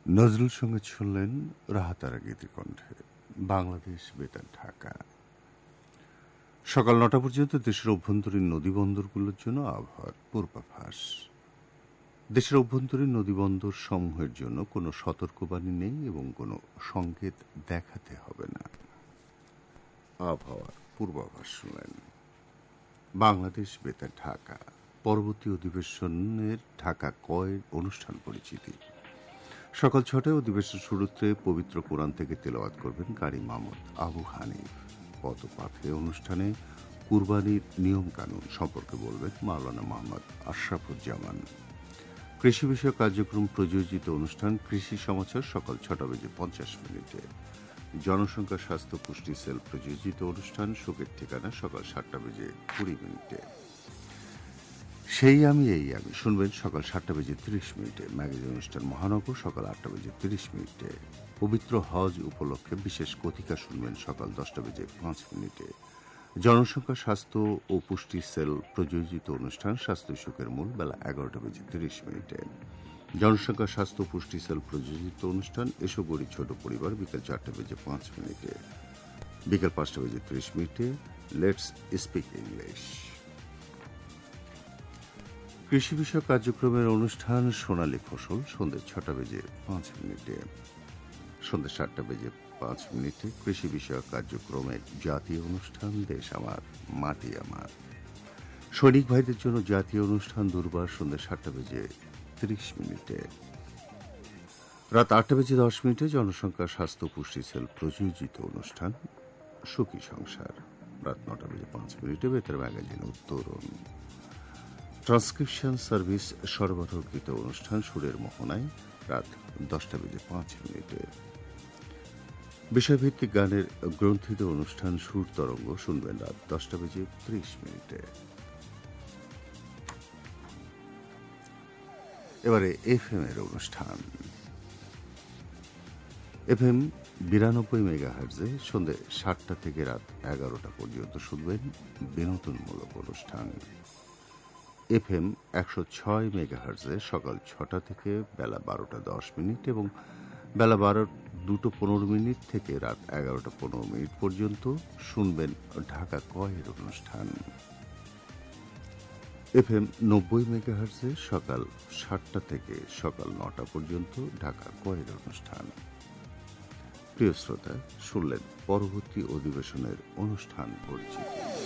নজরুল সঙ্গীত শুনলেন রাহাতারা গীতির কণ্ঠে। বাংলাদেশ বেতার ঢাকা। সকাল ৯টা পর্যন্ত দেশের অভ্যন্তরীণ নদীবন্দরগুলোর জন্য আবহাওয়ার পূর্বাভাস। দেশের অভ্যন্তরীণ নদীবন্দর সমূহের জন্য কোনো সতর্কবাণী নেই এবং কোনো সংকেত দেখাতে হবে না। আবহাওয়ার পূর্বাভাস শুনলেন। বাংলাদেশ বেতার ঢাকা। পরবর্তী অধিবেশনের ঢাকা কয়ের অনুষ্ঠান পরিচিতি। সকাল ৬টায় অধিবেশন শুরুতে পবিত্র কোরআন থেকে তেলাওয়াত করবেন কারি মাহমুদ আবু হানিফ। পথপাথে অনুষ্ঠানে কুরবানির নিয়ম কানুন সম্পর্কে বলবেন মাওলানা মোহাম্মদ আশরাফুজ্জামান। কৃষি বিষয়ক কার্যক্রম প্রযোজিত অনুষ্ঠান কৃষি সমাচার সকাল ৬টা বেজে ৫০ মিনিটে। জনসংখ্যা স্বাস্থ্য পুষ্টি সেল প্রযোজিত অনুষ্ঠান শোকের ঠিকানা সকাল ৭টা বেজে ২০ মিনিটে। সেই আমি এই আমি শুনবেন সকাল ৭টা বেজে ৩০ মিনিটে। ম্যাগাজিন অনুষ্ঠান মহানগর সকাল ৮টা বেজে ৩০ মিনিটে। পবিত্র হজ উপলক্ষে বিশেষ কথিকা শুনবেন সকাল ১০টা বেজে ৫ মিনিটে। জনসংখ্যা স্বাস্থ্য ও পুষ্টি সেল প্রযোজিত অনুষ্ঠান স্বাস্থ্য সুখের মূল বেলা ১১টা বেজে ৩০ মিনিটে। জনসংখ্যা স্বাস্থ্য পুষ্টি সেল প্রযোজিত অনুষ্ঠান এসো গড়ি ছোট পরিবার বিকেল ৪টা বেজে ৫ মিনিটে। বিকেল ৫টা বেজে ৩০ মিনিটে লেটস স্পিক ইংলিশ। কৃষি বিষয়ক কার্যক্রমের অনুষ্ঠান সোনালী ফসল সন্ধ্যে ৬টা বেজে ৫ মিনিটে। সন্ধ্যে ৭টা বেজে ৫ মিনিটে কৃষি বিষয়ক কার্যক্রমের জাতীয় অনুষ্ঠান দেশ আমার মাটি আমার। সৈনিক ভাইদের জন্য জাতীয় অনুষ্ঠান দুর্বার সন্ধ্যে ৭টা বেজে ৩০ মিনিটে। রাত ৮টা বেজে ১০ মিনিটে জনসংখ্যা স্বাস্থ্য পুষ্টি সেল প্রযোজিত অনুষ্ঠান সুখী সংসার। রাত ৯টা বেজে ৫ মিনিটে বেতার ম্যাগাজিন উত্তরণ। ট্রান্সক্রিপশন সার্ভিস সরবরাহকৃত অনুষ্ঠান সুরের মোহনায় রাত ১০টা বেজে ৫ মিনিটে। বিষয়ভিত্তিক গানের গ্রন্থিত অনুষ্ঠান সুর তরঙ্গ শুনবেন রাত ১০টা বেজে ৩০ মিনিটে। এবারে এফএম এর অনুষ্ঠান। এফএম ৯২ মেগাহার্জে সন্ধ্যে ৭টা থেকে রাত ১১টা পর্যন্ত শুনবেন বিনোদনমূলক অনুষ্ঠান। এফএম ১০৬ মেগাহার্জে সকাল ৬টা থেকে বেলা ১২টা ১০ মিনিট এবং বেলা ২টা ১৫ মিনিট থেকে রাত ১১টা ১৫ মিনিট পর্যন্ত শুনবেন ঢাকা কয়ের অনুষ্ঠান। এফএম ৯০ মেগাহার্জে সকাল ৭টা থেকে সকাল ৯টা পর্যন্ত ঢাকা কয়ের অনুষ্ঠান। প্রিয় শ্রোতা, শুনলেন পরবর্তী অধিবেশনের অনুষ্ঠান পরিচিতি।